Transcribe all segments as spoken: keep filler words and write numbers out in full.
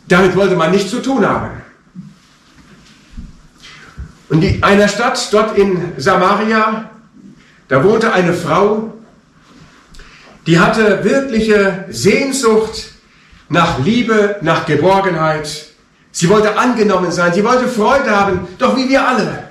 Damit wollte man nichts zu tun haben. Und in einer Stadt, dort in Samaria, da wohnte eine Frau, die hatte wirkliche Sehnsucht nach Liebe, nach Geborgenheit. Sie wollte angenommen sein, sie wollte Freude haben, doch wie wir alle.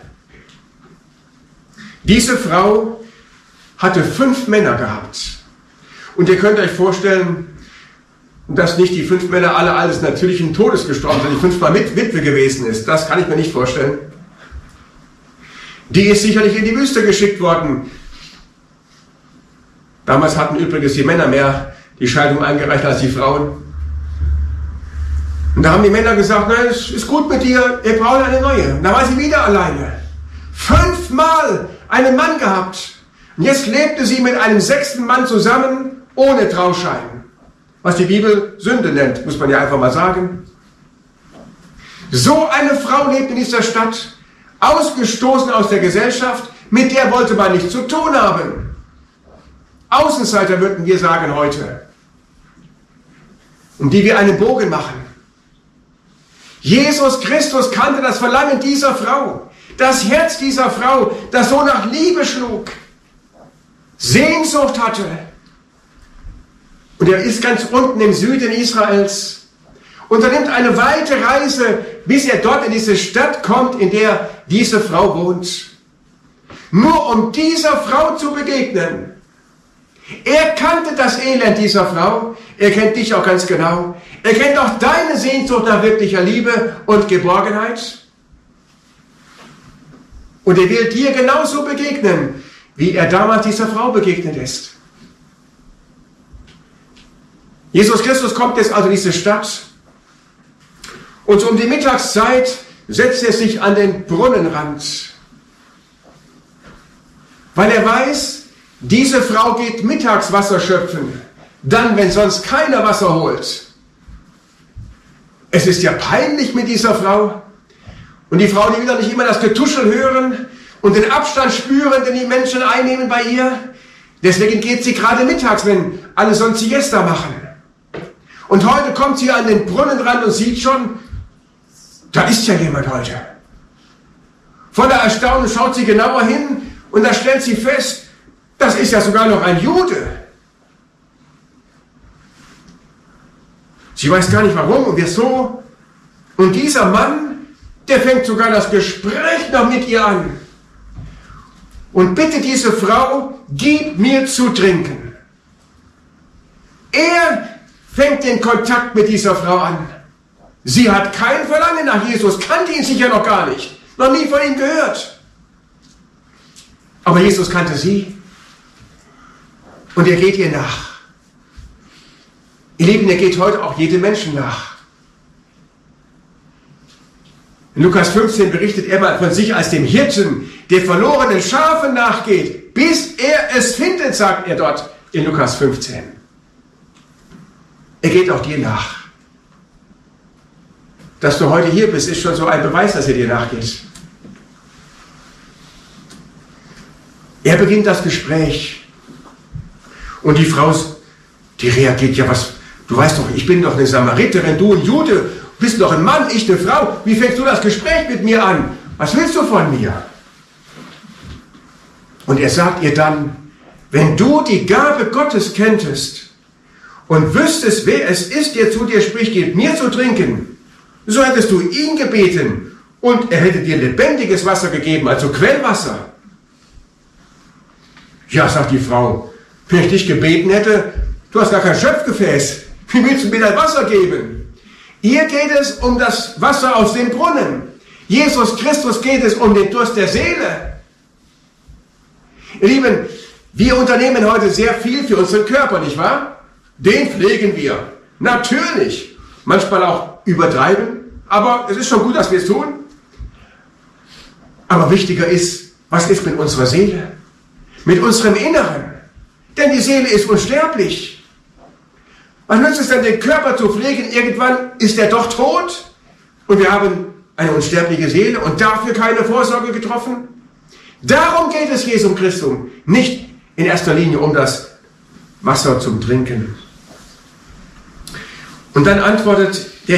Diese Frau hatte fünf Männer gehabt. Und ihr könnt euch vorstellen, dass nicht die fünf Männer alle eines natürlichen Todes gestorben sind, die fünfmal mit Witwe gewesen ist. Das kann ich mir nicht vorstellen. Die ist sicherlich in die Wüste geschickt worden. Damals hatten übrigens die Männer mehr die Scheidung eingereicht als die Frauen. Und da haben die Männer gesagt, na, es ist gut mit dir, ihr braucht eine neue. Und da war sie wieder alleine. Fünfmal einen Mann gehabt. Und jetzt lebte sie mit einem sechsten Mann zusammen, ohne Trauschein. Was die Bibel Sünde nennt, muss man ja einfach mal sagen. So eine Frau lebt in dieser Stadt, ausgestoßen aus der Gesellschaft, mit der wollte man nichts zu tun haben. Außenseiter würden wir sagen heute, um die wir einen Bogen machen. Jesus Christus kannte das Verlangen dieser Frau, das Herz dieser Frau, das so nach Liebe schlug, Sehnsucht hatte. Und er ist ganz unten im Süden Israels, unternimmt eine weite Reise, bis er dort in diese Stadt kommt, in der diese Frau wohnt. Nur um dieser Frau zu begegnen. Er kannte das Elend dieser Frau, er kennt dich auch ganz genau. Er kennt auch deine Sehnsucht nach wirklicher Liebe und Geborgenheit. Und er will dir genauso begegnen, wie er damals dieser Frau begegnet ist. Jesus Christus kommt jetzt also in diese Stadt und so um die Mittagszeit setzt er sich an den Brunnenrand, weil er weiß, diese Frau geht mittags Wasser schöpfen, dann, wenn sonst keiner Wasser holt. Es ist ja peinlich mit dieser Frau. Und die Frau, die will doch nicht immer das Getuschel hören und den Abstand spüren, den die Menschen einnehmen bei ihr. Deswegen geht sie gerade mittags, wenn alle sonst Siesta machen. Und heute kommt sie an den Brunnenrand und sieht schon, da ist ja jemand heute. Voller Erstaunen schaut sie genauer hin und da stellt sie fest, das ist ja sogar noch ein Jude. Sie weiß gar nicht warum und wieso. Und dieser Mann, der fängt sogar das Gespräch noch mit ihr an. Und bittet diese Frau, gib mir zu trinken. Er fängt den Kontakt mit dieser Frau an. Sie hat kein Verlangen nach Jesus, kannte ihn sicher noch gar nicht, noch nie von ihm gehört. Aber Jesus kannte sie und er geht ihr nach. Ihr Lieben, er geht heute auch jedem Menschen nach. In Lukas fünfzehn berichtet er mal von sich als dem Hirten, der verlorenen Schafe nachgeht, bis er es findet, sagt er dort in Lukas fünfzehn. Er geht auch dir nach. Dass du heute hier bist, ist schon so ein Beweis, dass er dir nachgeht. Er beginnt das Gespräch. Und die Frau, die reagiert, ja was, du weißt doch, ich bin doch eine Samariterin, du ein Jude, bist doch ein Mann, ich eine Frau. Wie fängst du das Gespräch mit mir an? Was willst du von mir? Und er sagt ihr dann, wenn du die Gabe Gottes kenntest und wüsstest, wer es ist, der zu dir spricht, gib mir zu trinken, so hättest du ihn gebeten und er hätte dir lebendiges Wasser gegeben, also Quellwasser. Ja, sagt die Frau, wenn ich dich gebeten hätte, du hast gar kein Schöpfgefäß, wie willst du mir dein Wasser geben? Hier geht es um das Wasser aus dem Brunnen. Jesus Christus geht es um den Durst der Seele. Ihr Lieben, wir unternehmen heute sehr viel für unseren Körper, nicht wahr? Den pflegen wir. Natürlich. Manchmal auch übertreiben. Aber es ist schon gut, dass wir es tun. Aber wichtiger ist, was ist mit unserer Seele? Mit unserem Inneren. Denn die Seele ist unsterblich. Was nützt es denn, den Körper zu pflegen? Irgendwann ist er doch tot. Und wir haben eine unsterbliche Seele und dafür keine Vorsorge getroffen. Darum geht es Jesum Christum. Nicht in erster Linie um das Wasser zum Trinken. Und dann antwortet